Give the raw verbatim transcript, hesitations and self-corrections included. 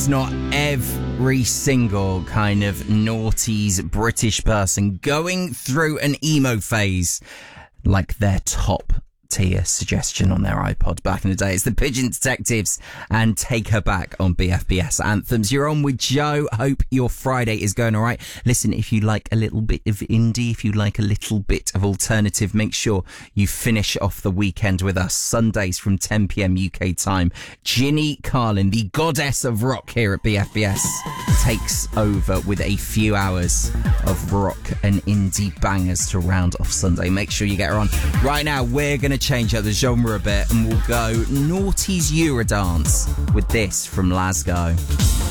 It's not every single kind of naughties British person going through an emo phase like their top tier suggestion on their iPod back in the day. It's the Pigeon Detectives and Take Her Back on B F B S Anthems. You're on with Joe. Hope your Friday is going all right. Listen, if you like a little bit of indie, if you like a little bit of alternative, make sure you finish off the weekend with us. Sundays from ten p.m. U K time. Ginny Carlin, the goddess of rock here at B F B S, takes over with a few hours of rock and indie bangers to round off Sunday. Make sure you get her on. Right now, we're going to change up the genre a bit and we'll go noughties Eurodance with this from Lasgo.